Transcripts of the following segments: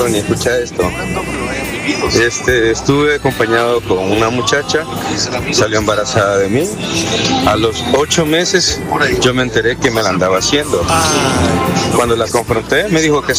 Ronnie, escucha esto. Estuve acompañado con una muchacha, salió embarazada de mí. A los 8 meses yo me enteré que me la andaba haciendo. Cuando la confronté me dijo que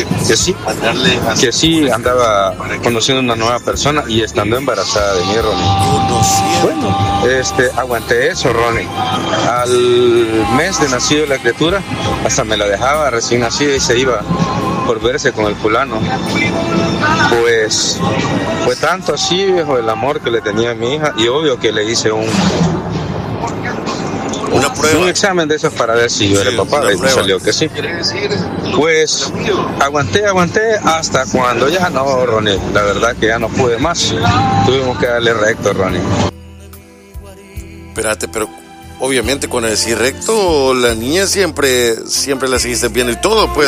sí, andaba conociendo una nueva persona y estando embarazada de mí, Ronnie. Bueno, aguanté eso, Ronnie. Al mes de nacido la criatura, hasta me la dejaba recién nacida y se iba por verse con el fulano. Pues fue tanto así, viejo, el amor que le tenía a mi hija, y obvio que le hice un examen de esos para ver si yo era el papá, y salió que sí. Pues aguanté hasta cuando ya no, Ronnie, la verdad que ya no pude más, tuvimos que darle recto, Ronnie. Espérate, pero obviamente cuando decís recto, la niña siempre la seguiste viendo y todo, pues.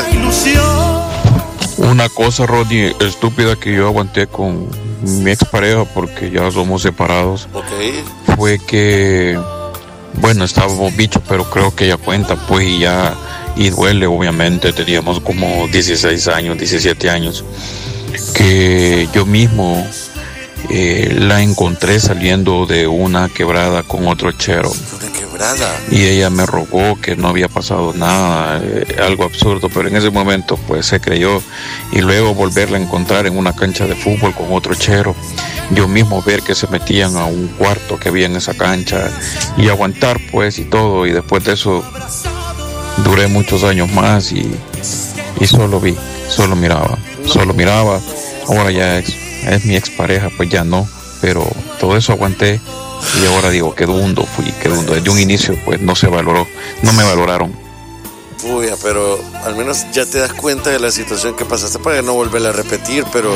Una cosa, Ronnie, estúpida que yo aguanté con mi expareja porque ya somos separados, fue que, bueno, estábamos bichos, pero creo que ya cuenta, pues, y duele, obviamente. Teníamos como 16 años, 17 años, que yo mismo la encontré saliendo de una quebrada con otro chero. Y ella me rogó que no había pasado nada, algo absurdo, pero en ese momento pues se creyó, y luego volverla a encontrar en una cancha de fútbol con otro chero, yo mismo ver que se metían a un cuarto que había en esa cancha y aguantar pues y todo, y después de eso duré muchos años más y solo miraba, ahora ya es mi expareja, pues ya no, pero todo eso aguanté. Y ahora digo, qué dundo fui. Desde un inicio pues no me valoraron. Uy, pero al menos ya te das cuenta de la situación que pasaste para no volverla a repetir, pero...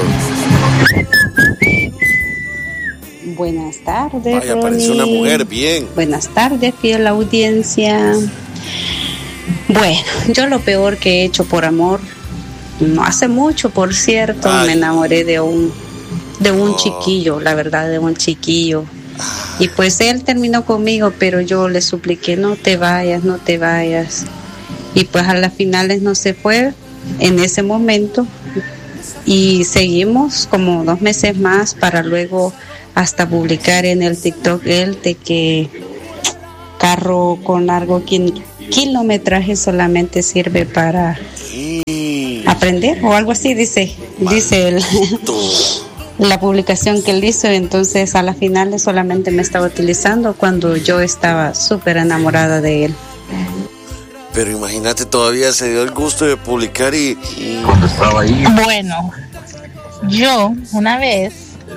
Buenas tardes, Ronnie. Apareció una mujer, bien. Buenas tardes, fiel audiencia. Bueno, yo lo peor que he hecho por amor, no hace mucho, por cierto, me enamoré de un chiquillo, la verdad, de un chiquillo. Y pues él terminó conmigo, pero yo le supliqué, no te vayas. Y pues a las finales no se fue en ese momento. Y seguimos como 2 meses más para luego hasta publicar en el TikTok él de que carro con largo kilometraje solamente sirve para aprender o algo así, dice él. La publicación que él hizo. Entonces a la final solamente me estaba utilizando cuando yo estaba súper enamorada de él. Pero imagínate, todavía se dio el gusto de publicar y... Cuando estaba ahí. Bueno, yo una vez,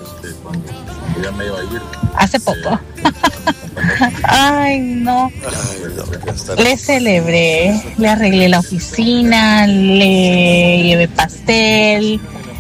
hace poco, le celebré, le arreglé la oficina, le llevé pastel,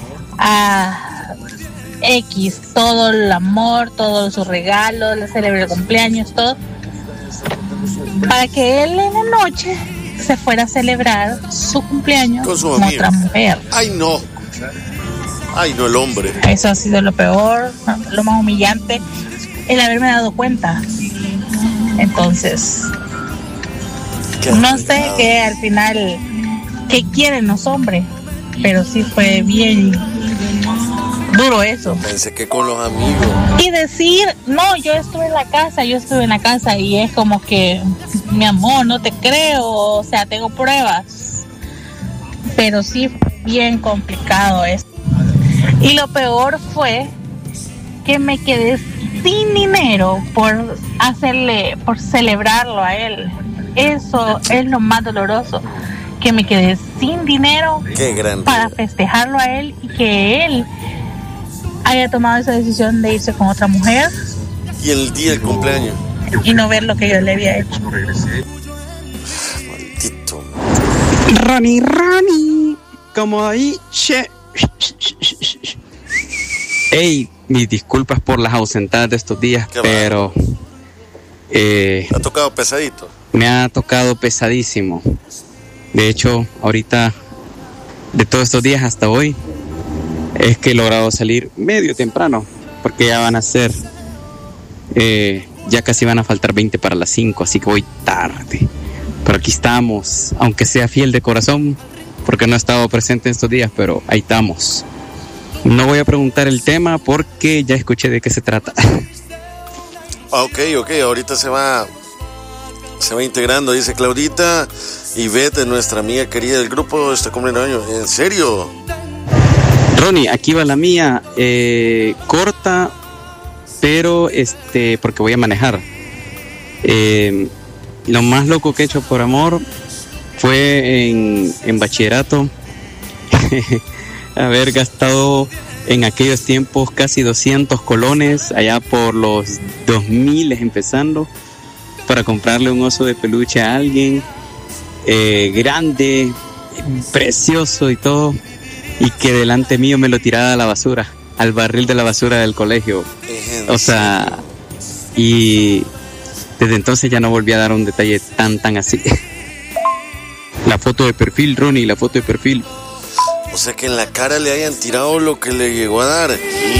todo el amor, todos sus regalos, le celebré el cumpleaños, todo, para que él en la noche se fuera a celebrar su cumpleaños con otra mujer. Ay no, el hombre. Eso ha sido lo peor, lo más humillante, el haberme dado cuenta. Entonces, no sé qué al final, qué quieren los hombres, pero sí fue bien duro eso. Pensé que con los amigos. Y decir, no, yo estuve en la casa y es como que, mi amor, no te creo, o sea, tengo pruebas. Pero sí fue bien complicado eso. Y lo peor fue que me quedé sin dinero por celebrarlo a él. Eso es lo más doloroso, que me quedé sin dinero para festejarlo a él y que él haya tomado esa decisión de irse con otra mujer. Y el día del cumpleaños. Y no ver lo que yo le había hecho. Maldito. Ronnie, como ahí, Ey, mis disculpas por las ausentadas de estos días, pero... ¿Te ha tocado pesadito? Me ha tocado pesadísimo. De hecho, ahorita, de todos estos días hasta hoy, es que he logrado salir medio temprano, porque ya van a ser, ya casi van a faltar 20 para las 5, así que voy tarde. Pero aquí estamos, aunque sea fiel de corazón, porque no he estado presente estos días, pero ahí estamos. No voy a preguntar el tema porque ya escuché de qué se trata. Ok, ahorita se va integrando, dice Claudita Ivette, nuestra amiga querida del grupo, está cumpliendo años. ¿En serio? Ronnie, aquí va la mía, corta, pero porque voy a manejar. Lo más loco que he hecho por amor fue en bachillerato. Haber gastado en aquellos tiempos casi 200 colones, allá por los 2000 empezando, para comprarle un oso de peluche a alguien, grande, precioso y todo, y que delante mío me lo tirara a la basura, al barril de la basura del colegio. O sea, y desde entonces ya no volví a dar un detalle tan así. La foto de perfil, Ronnie, la foto de perfil. O sea, que en la cara le hayan tirado lo que le llegó a dar.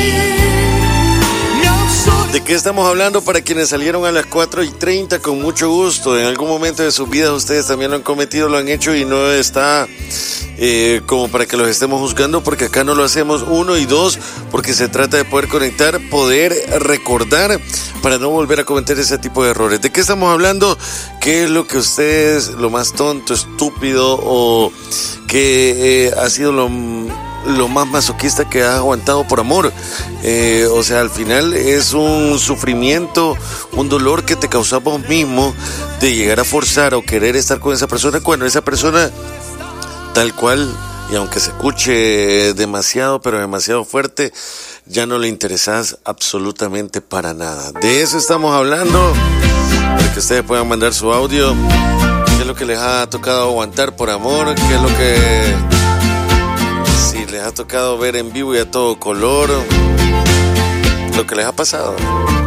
¿De qué estamos hablando para quienes salieron a las 4:30? Con mucho gusto. En algún momento de sus vidas ustedes también lo han cometido, lo han hecho y no está como para que los estemos juzgando, porque acá no lo hacemos. 1 y 2, porque se trata de poder conectar, poder recordar para no volver a cometer ese tipo de errores. ¿De qué estamos hablando? ¿Qué es lo que ustedes, lo más tonto, estúpido o que ha sido lo más masoquista que has aguantado por amor? O sea, al final es un sufrimiento, un dolor que te causas vos mismo de llegar a forzar o querer estar con esa persona cuando esa persona tal cual, y aunque se escuche demasiado, pero demasiado fuerte, ya no le interesas absolutamente para nada. De eso estamos hablando, para que ustedes puedan mandar su audio. ¿Qué es lo que les ha tocado aguantar por amor? ¿Qué es lo que si les ha tocado ver en vivo y a todo color? Lo que les ha pasado.